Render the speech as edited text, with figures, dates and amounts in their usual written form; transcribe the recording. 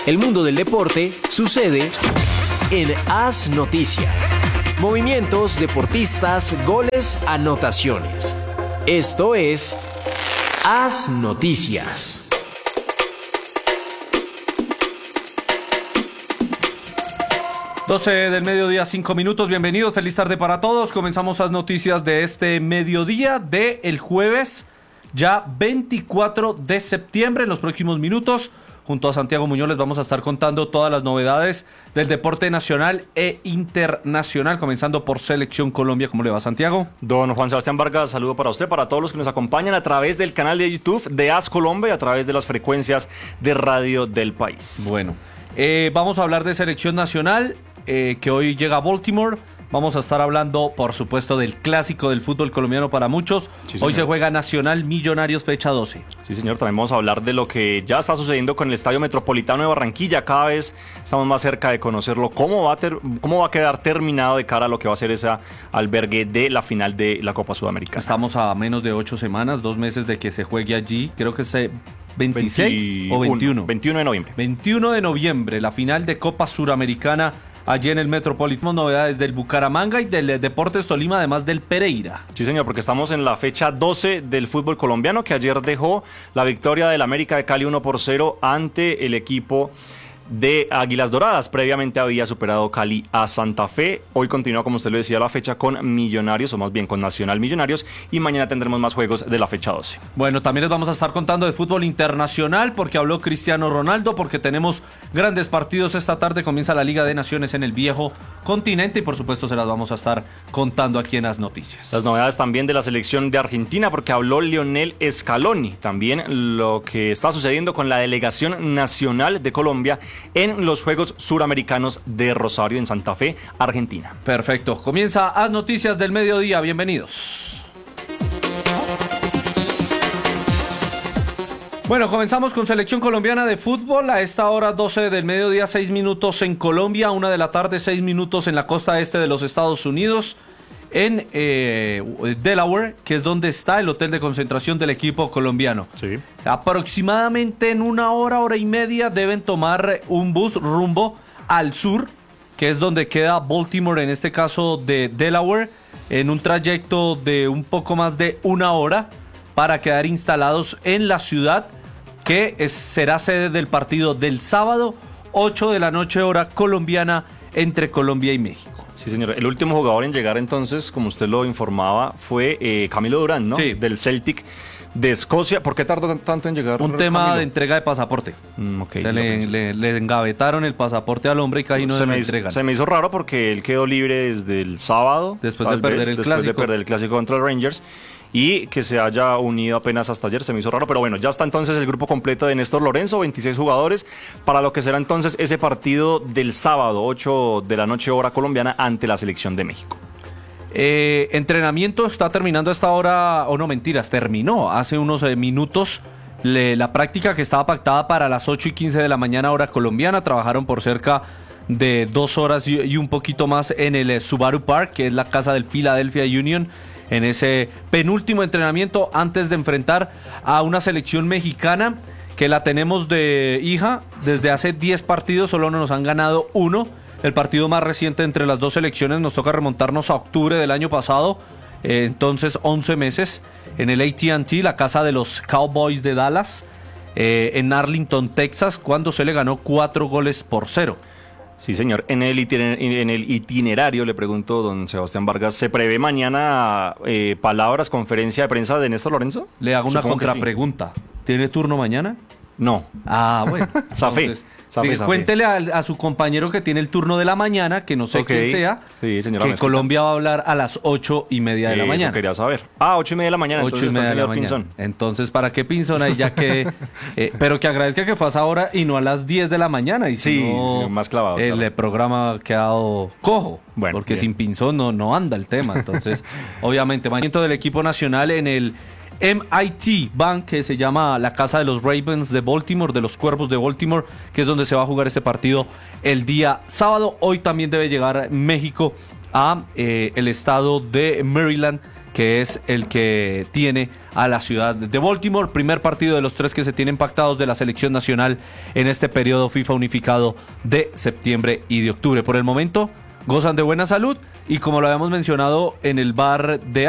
El mundo del deporte sucede en AS Noticias. Movimientos, deportistas, goles, anotaciones. Esto es AS Noticias. Doce del mediodía, 5 minutos. Bienvenidos, feliz tarde para todos. Comenzamos las noticias de este mediodía del jueves, ya 24 de septiembre. En los próximos minutos, junto a Santiago Muñoz, les vamos a estar contando todas las novedades del deporte nacional e internacional, comenzando por Selección Colombia. ¿Cómo le va, Santiago? Don Juan Sebastián Vargas, saludo para usted, para todos los que nos acompañan a través del canal de YouTube de AS Colombia y a través de las frecuencias de radio del país. Bueno, vamos a hablar de Selección Nacional, que hoy llega a Baltimore. Vamos a estar hablando, por supuesto, del clásico del fútbol colombiano para muchos. Sí, hoy se juega Nacional Millonarios, fecha 12. Sí, señor. También vamos a hablar de lo que ya está sucediendo con el Estadio Metropolitano de Barranquilla. Cada vez estamos más cerca de conocerlo. ¿Cómo va a quedar terminado de cara a lo que va a ser ese albergue de la final de la Copa Sudamericana? Estamos a menos de 8 semanas, 2 meses de que se juegue allí. Creo que es 26 o 21. 21 de noviembre. 21 de noviembre, la final de Copa Suramericana allí en el Metropolitano. Novedades del Bucaramanga y del Deportes Tolima, además del Pereira. Sí, señor, porque estamos en la fecha 12 del fútbol colombiano, que ayer dejó la victoria del América de Cali 1-0 ante el equipo de Águilas Doradas. Previamente había superado Cali a Santa Fe. Hoy continúa, como usted lo decía, la fecha con Millonarios, o más bien con Nacional Millonarios, y mañana tendremos más juegos de la fecha 12. Bueno, también les vamos a estar contando de fútbol internacional, porque habló Cristiano Ronaldo, porque tenemos grandes partidos esta tarde. Comienza la Liga de Naciones en el viejo continente y por supuesto se las vamos a estar contando aquí en las noticias. Las novedades también de la selección de Argentina, porque habló Lionel Scaloni. También lo que está sucediendo con la delegación nacional de Colombia en los Juegos Suramericanos de Rosario, en Santa Fe, Argentina. Perfecto. Comienza AS Noticias del mediodía. Bienvenidos. Bueno, comenzamos con Selección Colombiana de Fútbol. A esta hora, 12 del mediodía, 6 minutos en Colombia, 1 de la tarde, 6 minutos en la costa este de los Estados Unidos, en Delaware, que es donde está el hotel de concentración del equipo colombiano. Sí. Aproximadamente en 1 hora, hora y media deben tomar un bus rumbo al sur, que es donde queda Baltimore, en este caso de Delaware, en un trayecto de un poco más de 1 hora para quedar instalados en la ciudad, que será sede del partido del sábado, 8 de la noche hora colombiana, entre Colombia y México. Sí, señor. El último jugador en llegar entonces, como usted lo informaba, fue Camilo Durán, ¿no? Sí. Del Celtic de Escocia. ¿Por qué tardó tanto en llegar? Un tema Camilo? de entrega de pasaporte. Okay, le engavetaron el pasaporte al hombre y casi no se lo entregan. Se me hizo raro porque él quedó libre desde el sábado. Después de perder el clásico contra el Rangers. Y que se haya unido apenas hasta ayer, se me hizo raro, pero bueno, ya está entonces el grupo completo de Néstor Lorenzo, 26 jugadores, para lo que será entonces ese partido del sábado, 8 de la noche hora colombiana, ante la Selección de México. Entrenamiento está terminando a esta hora, o no, mentiras, terminó hace unos minutos la práctica que estaba pactada para las 8:15 de la mañana hora colombiana. Trabajaron por cerca de 2 horas y un poquito más en el Subaru Park, que es la casa del Philadelphia Union, en ese penúltimo entrenamiento antes de enfrentar a una selección mexicana que la tenemos de hija desde hace 10 partidos, solo nos han ganado 1. El partido más reciente entre las dos selecciones nos toca remontarnos a octubre del año pasado, entonces 11 meses, en el AT&T, la casa de los Cowboys de Dallas, en Arlington, Texas, cuando se le ganó 4-0. Sí, señor. En el itinerario, le pregunto, don Sebastián Vargas, ¿se prevé mañana palabras, conferencia de prensa de Néstor Lorenzo? Le hago una contrapregunta. Sí. ¿Tiene turno mañana? No. Ah, bueno. Zafé. Cuéntele a su compañero que tiene el turno de la mañana, que no sé quién sea, sí, señora, que Colombia va a hablar a las 8:30 de la mañana. Eso quería saber. 8:30 de la mañana, 8:30 de la mañana. Pinzón. Entonces, ¿para qué Pinzón ahí ya que... pero que agradezca que fue a esa hora y no a las 10 de la mañana. Y sí, si no, más clavado. El programa ha quedado cojo, bueno, porque bien. Sin Pinzón no anda el tema. Entonces, obviamente, mañana del equipo nacional en el MIT Bank, que se llama la casa de los Ravens de Baltimore, de los Cuervos de Baltimore, que es donde se va a jugar este partido el día sábado. Hoy también debe llegar México a el estado de Maryland, que es el que tiene a la ciudad de Baltimore. Primer partido de los 3 que se tienen pactados de la selección nacional en este periodo FIFA unificado de septiembre y de octubre. Por el momento gozan de buena salud y, como lo habíamos mencionado en el bar de